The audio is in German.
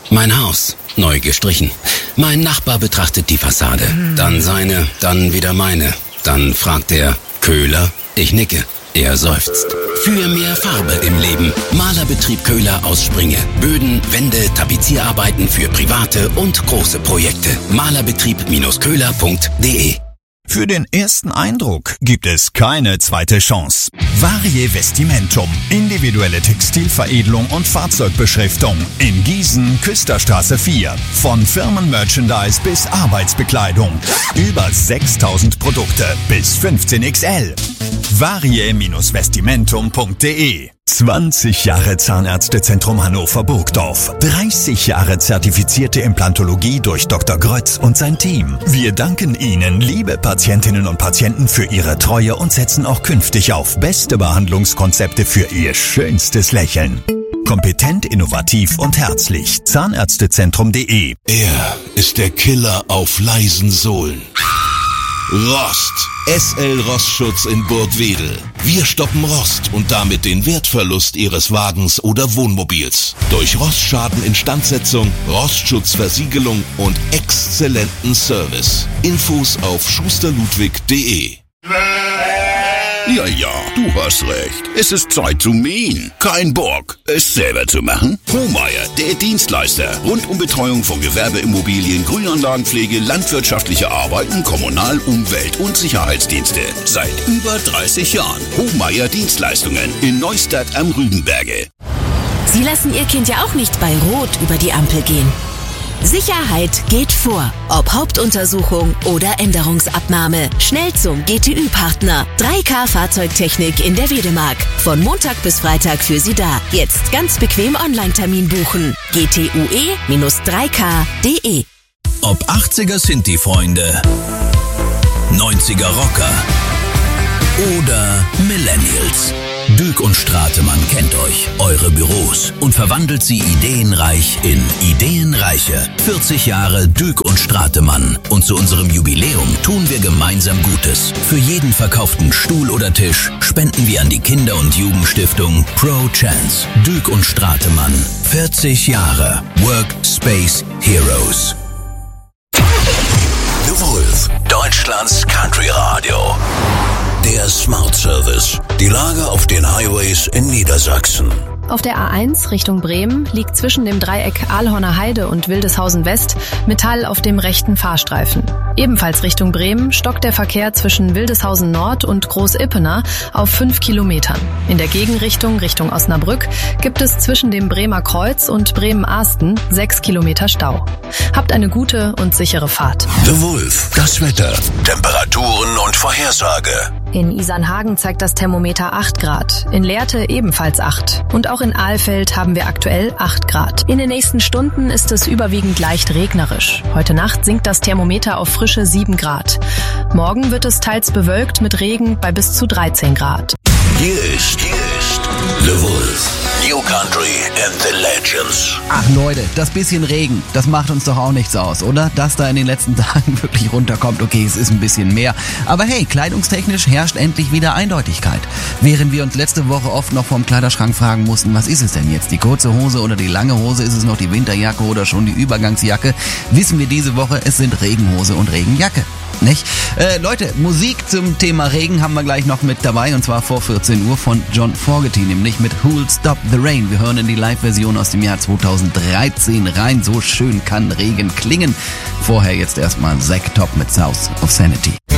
Mein Haus, neu gestrichen. Mein Nachbar betrachtet die Fassade. Dann seine, dann wieder meine. Dann fragt er, Köhler? Ich nicke. Er seufzt. Für mehr Farbe im Leben. Malerbetrieb Köhler aus Springe. Böden, Wände, Tapezierarbeiten für private und große Projekte. Malerbetrieb-köhler.de. Für den ersten Eindruck gibt es keine zweite Chance. Varie Vestimentum. Individuelle Textilveredelung und Fahrzeugbeschriftung. In Gießen, Küsterstraße 4. Von Firmenmerchandise bis Arbeitsbekleidung. Über 6000 Produkte bis 15XL. Varie-vestimentum.de. 20 Jahre Zahnärztezentrum Hannover-Burgdorf. 30 Jahre zertifizierte Implantologie durch Dr. Grötz und sein Team. Wir danken Ihnen, liebe Patientinnen und Patienten, für Ihre Treue und setzen auch künftig auf beste Behandlungskonzepte für Ihr schönstes Lächeln. Kompetent, innovativ und herzlich. Zahnärztezentrum.de. Er ist der Killer auf leisen Sohlen. Rost. SL Rostschutz in Burgwedel. Wir stoppen Rost und damit den Wertverlust Ihres Wagens oder Wohnmobils. Durch Rostschadeninstandsetzung, Rostschutzversiegelung und exzellenten Service. Infos auf schusterludwig.de. Ja, du hast recht. Es ist Zeit zu mähen. Kein Bock, es selber zu machen? Hohmeier, der Dienstleister. Rund um Betreuung von Gewerbeimmobilien, Grünanlagenpflege, landwirtschaftliche Arbeiten, Kommunal-, Umwelt- und Sicherheitsdienste. Seit über 30 Jahren. Hohmeier Dienstleistungen in Neustadt am Rügenberge. Sie lassen Ihr Kind ja auch nicht bei Rot über die Ampel gehen. Sicherheit geht vor. Ob Hauptuntersuchung oder Änderungsabnahme. Schnell zum GTÜ-Partner. 3K Fahrzeugtechnik in der Wedemark. Von Montag bis Freitag für Sie da. Jetzt ganz bequem Online-Termin buchen. gtue-3k.de. Ob 80er Sinti-Freunde, 90er Rocker oder Millennials. Dück und Stratemann kennt euch, eure Büros und verwandelt sie ideenreich in ideenreiche. 40 Jahre Dück und Stratemann. Und zu unserem Jubiläum tun wir gemeinsam Gutes. Für jeden verkauften Stuhl oder Tisch spenden wir an die Kinder- und Jugendstiftung Pro Chance. Dück und Stratemann. 40 Jahre Workspace Heroes. The Wolf, Deutschlands Country Radio. Der Smart Service. Die Lage auf den Highways in Niedersachsen. Auf der A1 Richtung Bremen liegt zwischen dem Dreieck Ahlhorner Heide und Wildeshausen West Metall auf dem rechten Fahrstreifen. Ebenfalls Richtung Bremen stockt der Verkehr zwischen Wildeshausen Nord und Groß-Ippener auf 5 Kilometern. In der Gegenrichtung Richtung Osnabrück gibt es zwischen dem Bremer Kreuz und Bremen-Ahsten 6 Kilometer Stau. Habt eine gute und sichere Fahrt. The Wolf, das Wetter, Temperaturen und Vorhersage. In Isernhagen zeigt das Thermometer 8 Grad, in Lehrte ebenfalls 8 und auch in Ahlfeld haben wir aktuell 8 Grad. In den nächsten Stunden ist es überwiegend leicht regnerisch. Heute Nacht sinkt das Thermometer auf frische 7 Grad. Morgen wird es teils bewölkt mit Regen bei bis zu 13 Grad. Hier ist The Wolf. New Country and the Legends. Ach Leute, das bisschen Regen, das macht uns doch auch nichts aus, oder? Dass da in den letzten Tagen wirklich runterkommt, okay, es ist ein bisschen mehr. Aber hey, kleidungstechnisch herrscht endlich wieder Eindeutigkeit. Während wir uns letzte Woche oft noch vorm Kleiderschrank fragen mussten, was ist es denn jetzt? Die kurze Hose oder die lange Hose? Ist es noch die Winterjacke oder schon die Übergangsjacke? Wissen wir diese Woche, es sind Regenhose und Regenjacke. Nicht? Leute, Musik zum Thema Regen haben wir gleich noch mit dabei und zwar vor 14 Uhr von John Fogerty, nämlich mit Who'll Stop the Rain. Wir hören in die Live-Version aus dem Jahr 2013 rein. So schön kann Regen klingen. Vorher jetzt erstmal Zack Top mit South of Sanity.